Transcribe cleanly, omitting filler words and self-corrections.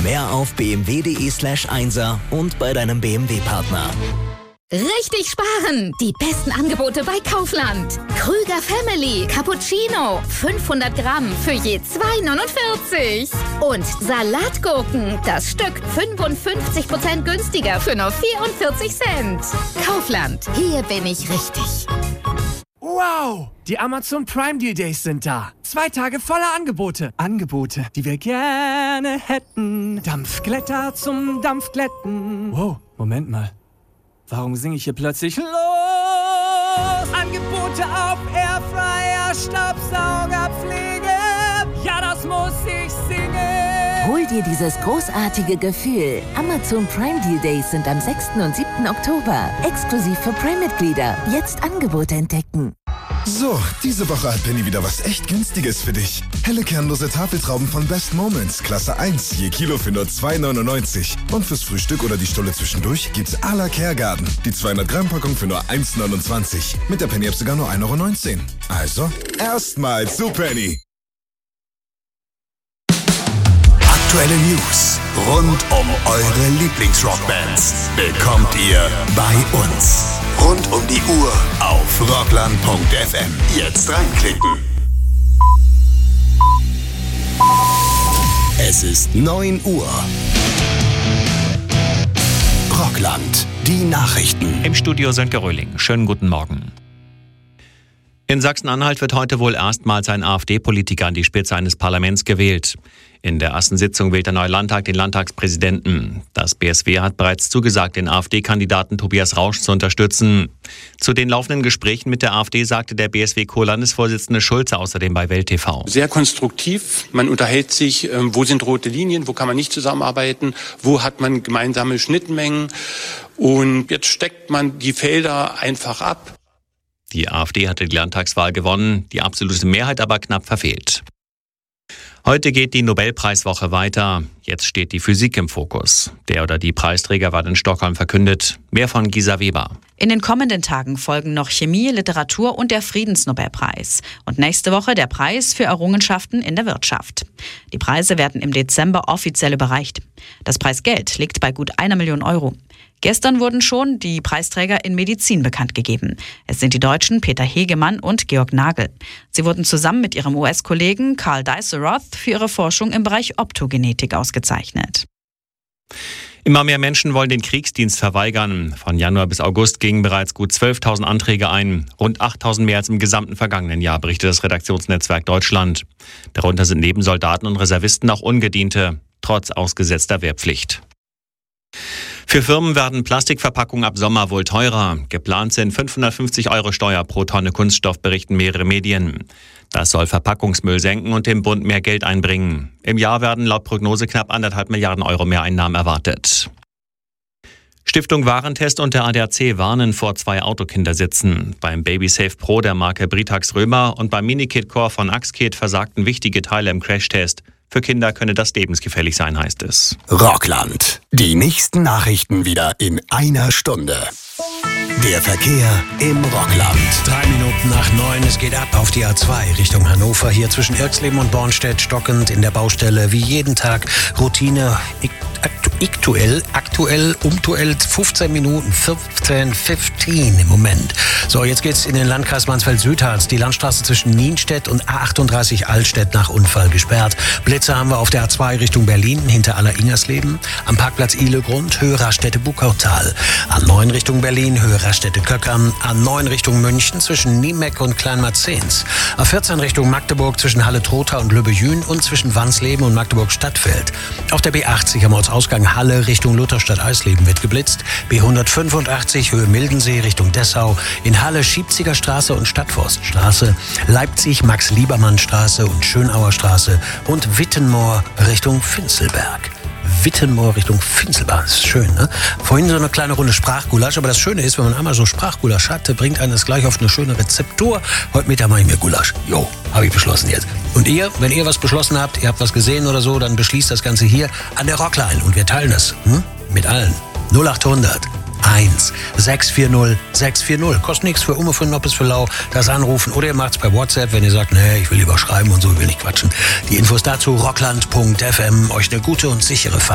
Mehr auf bmw.de/1er und bei deinem BMW-Partner. Richtig sparen! Die besten Angebote bei Kaufland. Krüger Family Cappuccino 500 Gramm für je 2,49. Und Salatgurken, das Stück 55% günstiger für nur 44 Cent. Kaufland, hier bin ich richtig. Wow! Die Amazon Prime Deal Days sind da. 2 Tage voller Angebote. Angebote, die wir gerne hätten. Dampfglätter zum Dampfglätten. Wow, Moment mal. Warum singe ich hier plötzlich los? Angebote auf Airfryer, Staubsaugerpflege. Ja, das muss ich singen. Hol dir dieses großartige Gefühl. Amazon Prime Deal Days sind am 6. und 7. Oktober. Exklusiv für Prime-Mitglieder. Jetzt Angebote entdecken. So, diese Woche hat Penny wieder was echt Günstiges für dich. Helle kernlose Tafeltrauben von Best Moments, Klasse 1, je Kilo für nur 2,99. Und fürs Frühstück oder die Stulle zwischendurch gibt's à la Kergarten. Die 200 Gramm Packung für nur 1,29. Mit der Penny-App sogar nur 1,19 €. Also, erstmal zu Penny. Aktuelle News rund um eure Lieblingsrockbands bekommt ihr bei uns. Rund um die Uhr auf rockland.fm. Jetzt reinklicken. Es ist 9 Uhr. Rockland, die Nachrichten. Im Studio Sönke Röhling. Schönen guten Morgen. In Sachsen-Anhalt wird heute wohl erstmals ein AfD-Politiker an die Spitze eines Parlaments gewählt. In der ersten Sitzung wählt der neue Landtag den Landtagspräsidenten. Das BSW hat bereits zugesagt, den AfD-Kandidaten Tobias Rausch zu unterstützen. Zu den laufenden Gesprächen mit der AfD sagte der BSW-Co-Landesvorsitzende Schulze außerdem bei Welt TV. Sehr konstruktiv. Man unterhält sich, wo sind rote Linien, wo kann man nicht zusammenarbeiten, wo hat man gemeinsame Schnittmengen. Und jetzt steckt man die Felder einfach ab. Die AfD hatte die Landtagswahl gewonnen, die absolute Mehrheit aber knapp verfehlt. Heute geht die Nobelpreiswoche weiter. Jetzt steht die Physik im Fokus. Der oder die Preisträger war in Stockholm verkündet. Mehr von Gisa Weber. In den kommenden Tagen folgen noch Chemie, Literatur und der Friedensnobelpreis. Und nächste Woche der Preis für Errungenschaften in der Wirtschaft. Die Preise werden im Dezember offiziell überreicht. Das Preisgeld liegt bei gut 1 Million €. Gestern wurden schon die Preisträger in Medizin bekannt gegeben. Es sind die Deutschen Peter Hegemann und Georg Nagel. Sie wurden zusammen mit ihrem US-Kollegen Carl Diceroth für ihre Forschung im Bereich Optogenetik ausgezeichnet. Immer mehr Menschen wollen den Kriegsdienst verweigern. Von Januar bis August gingen bereits gut 12.000 Anträge ein. Rund 8.000 mehr als im gesamten vergangenen Jahr, berichtet das Redaktionsnetzwerk Deutschland. Darunter sind neben Soldaten und Reservisten auch Ungediente, trotz ausgesetzter Wehrpflicht. Für Firmen werden Plastikverpackungen ab Sommer wohl teurer. Geplant sind 550 € Steuer pro Tonne Kunststoff, berichten mehrere Medien. Das soll Verpackungsmüll senken und dem Bund mehr Geld einbringen. Im Jahr werden laut Prognose knapp 1,5 Milliarden € Mehreinnahmen erwartet. Stiftung Warentest und der ADAC warnen vor 2 Autokindersitzen. Beim Babysafe Pro der Marke Britax Römer und beim Minikit Core von Axkit versagten wichtige Teile im Crashtest. Für Kinder könne das lebensgefährlich sein, heißt es. Rockland. Die nächsten Nachrichten wieder in einer Stunde. Der Verkehr im Rockland. 3 Minuten nach 9, es geht ab auf die A2 Richtung Hannover. Hier zwischen Irxleben und Bornstedt stockend in der Baustelle. Wie jeden Tag Routine. Aktuell umtuell 15 Minuten, 15 im Moment. So, jetzt geht's in den Landkreis Mansfeld-Südharz. Die Landstraße zwischen Nienstedt und A38 Altstedt nach Unfall gesperrt. Blitze haben wir auf der A2 Richtung Berlin hinter Aller-Ingersleben. Am Parkplatz Ihlegrund, Höhe Raststätte-Buckautal. A9 Richtung Berlin, Höhe Raststätte-Köckern. A9 Richtung München zwischen Niemeck und Kleinmarzens. A14 Richtung Magdeburg zwischen Halle-Trotha und Lübbejün und zwischen Wansleben und Magdeburg-Stadtfeld. Auf der B80 am Ortsausgang Halle Richtung Lutherstadt-Eisleben wird geblitzt. B185 Höhe Mildensee Richtung Dessau. In Halle Schiebziger Straße und Stadtforststraße. Leipzig Max-Liebermann-Straße und Schönauer Straße. Und Wittenmoor Richtung Finzelberg. Wittenmoor Richtung Finzelberg. Das ist schön, ne? Vorhin so eine kleine Runde Sprachgulasch. Aber das Schöne ist, wenn man einmal so Sprachgulasch hat, bringt einen das gleich auf eine schöne Rezeptur. Heute Mittag mache ich mir Gulasch. Jo, habe ich beschlossen jetzt. Und ihr, wenn ihr was beschlossen habt, ihr habt was gesehen oder so, dann beschließt das Ganze hier an der Rockline. Und wir teilen das mit allen. 0800 1 640 640. Kostet nichts für Umme, für Noppes, für Lau. Das anrufen oder ihr macht's bei WhatsApp, wenn ihr sagt, nee, ich will lieber schreiben und so, ich will nicht quatschen. Die Infos dazu rockland.fm. Euch eine gute und sichere Fahrt.